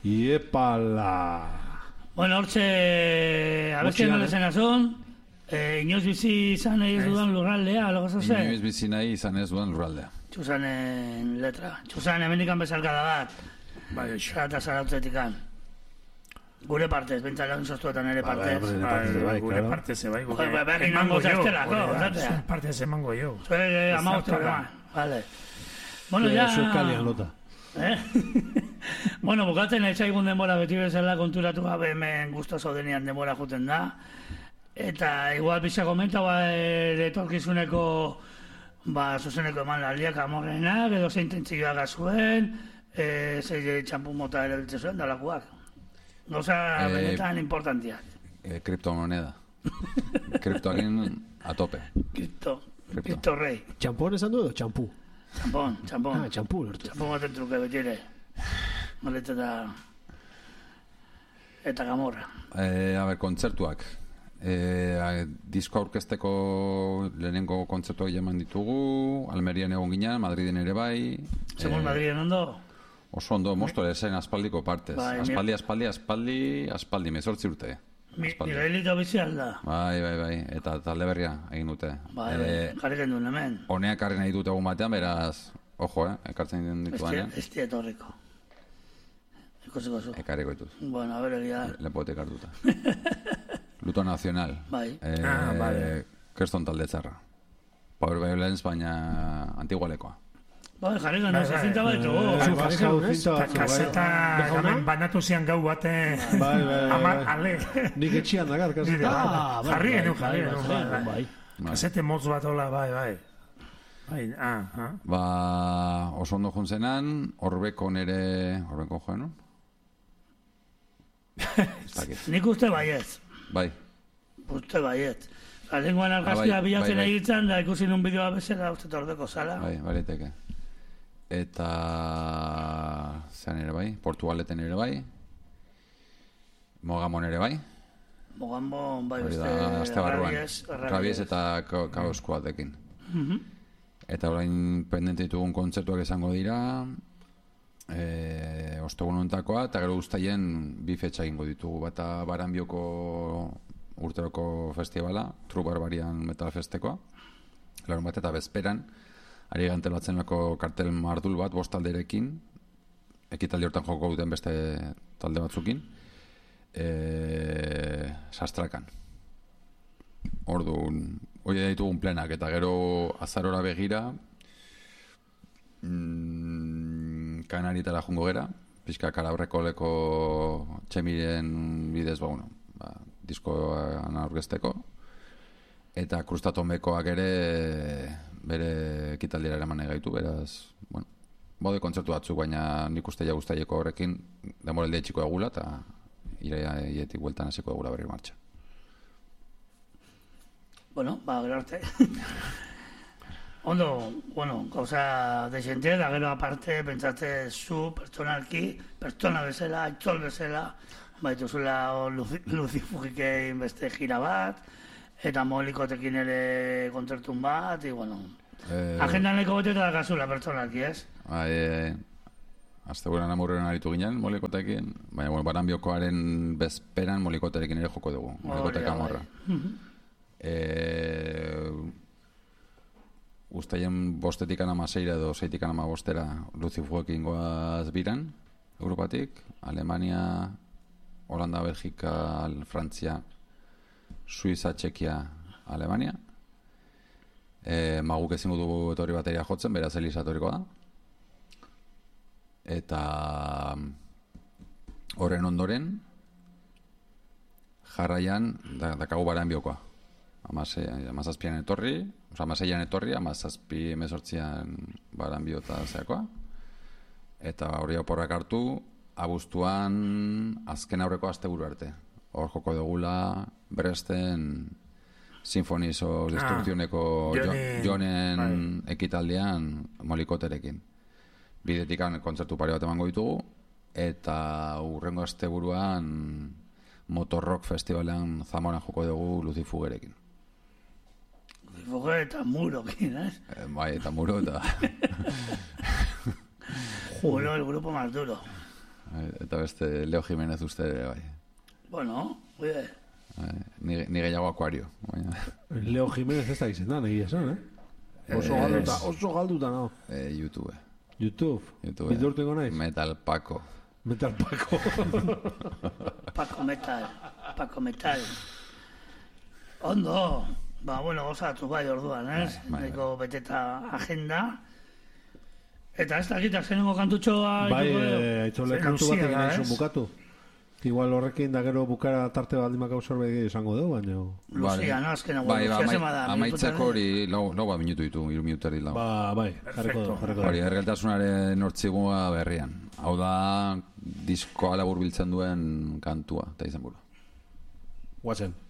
Iepala. Bueno, hortxe, abestien nolezen azon, inoiz bizi izan nahi ez dudan lurraldea, alogo zoze? Inoiz bizi nahi izan ez dudan lurraldea. Txusanen letra. Txusan hemendikan bezalkada bat. Bai, eta zarautzetikan. Gure partez, bentsal lagun soztuetan ere partez. Gure partez, bai. Berri mango zaztelako, zatea. Partez emango jo. Zue, amagoztelako. Vale. Bueno, ya... Zuzkalian lota. Bueno, bukatzen aitzaigun denbora beti bezala konturatu gabe hemen gustoso denean denbora juten da. Eta igual biza komenta, etorkizuneko zuzeneko eman laldiak amorrenak, edo zein tentzioak azuen, zei txampu mota erabiltze zuen dalakoak. Gauza benetan importantiak. Kriptomoneda. Kriptoakin a tope. Kripto rei. Txampon esan du edo txampu? Txampon. Txampu lortu. Txampon baten truke betire. Maleta eta gamorra. A ber, kontzertuak. Disko aurkezteko lehenengo kontzertuak jaman ditugu, Almerian egon ginen, Madriden ere bai. Zegoen Madriden ondo? Oso ondo, mostore zen aspaldiko partez. Aspaldi, 18 urte. Miguelito bizi alda. Bai, eta talde berria egin dute. Jarri genduen hemen. Honeak harri nahi dute egun batean, beraz, ojo, ekartzen dituanean. Esti etorriko. Ikusiko zu. Ekarriko ditut. Bueno, a ver, egia. Lepote ekartuta. Luto Nacional. Bai. Keston talde txarra. Power Violence, baina antigualekoa. Bai, jarri gana, zinta baitu. Kaseta banatu zian gau bate ale. Nik etxian dagar, kaseta. Jarri edu. Kasete motz bat hola, bai. Oso ondo juntzenan, Orbeko joan, no? Nik uste baiet. Bai. Uste baiet. Lenguan argazkia bilatzen egitzen, da ikusi nun bideoa bezala, uste Orbeko zala. Bai, bariteke. Eta zean ere bai, Portugaleten ere bai, Mogamon ere bai. Mogamon, bai, Rabiez eta Kaoskoatekin. Eta orain pendente ditugun kontzertuak izango dira, ostegun honetakoa, eta gero uztaien bi fetxa egingo ditugu. Bata Baranbioko urteroko festivala, True Barbarian Metal Festekoa, larun bat eta bezperan, ari gantelatzen lako kartel mardul bat, 5 talderekin, ekitaldi hortan joko duten beste talde batzukin, Sastrakan. Orduan, hori ditugun plenak, eta gero azarora begira, Kanarietara jungo gera, pixka Kalabreko leko txemiren bidez, diskoan aurkezteko, eta Krustatomekoak ere bere ekitaldiera eraman nahi gaitu, beraz, bode kontzertu batzuk, baina nik uste guztaieko horrekin demoraldia txiko egula, eta iraietik bueltan hasiko egula berri martxa. Bueno, gero arte. Ondo, gauza desente, da gero aparte, pentsate zu, pertsonalki, pertsona bezala, aitzol bezala, baituzula Lucifugikein beste gira bat, eta Molikotekin ere kontzertun bat, agendan leko bete eta dakazula pertsonalki, ez? Azte buenan amurrean aritu ginen Molikotekin, baina Baranbiokoaren bezperan Molikoterekin ere joko dugu, Molikotek amorra. Uztaien 5 edo 6 Lucifugekin goaz biran, Europatik, Alemania, Holanda, Belgika, Frantzia, Suiza, Txekia, Alemania. Maguk ezin dugu etorri bateria jotzen, beraz Elisa etorriko da. Eta horren ondoren, jarraian, dakagu Baranbiokoa. 17an etorri, 16an etorri, 17-18an Baranbio eta zeakoa. Eta hori oporrak hartu, abuztuan azken aurreko asteburu arte. Hor joko dugula Bresten Sinfonies of Destructioneko Jonen ekitaldean Molikoterekin. Bidetikan kontzertu pare bat emango ditugu, eta urrengo asteburuan Motorrock Festivalean Zamoran joko dugu Lucifugerekin. Lucifuge eta Murokin, ¿eh? Bai, eta Muro eta... Bueno, el grupo más duro. Eta beste Leo Jimenez uste ere, bai. Bueno, oie. Ni gehiago Akuario. Leo Jimenez ez da izan da, nahi esan, Oso galduta, no? YouTube. YouTube. Bildurtengo naiz? Metal Paco. Metal Paco. Paco Metal. Ondo. Ba, bueno, gozatu bai orduan, ez? Neko beteta agenda. Eta ez dakit, zenengo kantutxoa... Bai, aitzole kantu bat egin nahi bukatu. Igual horrekin da gero bukara tarte baldimak zerbait izango dugu, baina... Luzia, no? Azkena, bai, amaitzeko hori lau bat minutu ditu, 3 minutari lau. Bai, jarriko. Hori, errealtasunaren nortzigua berrian. Hau da, diskoa labur biltzen duen kantua, eta izan buru. Guazen.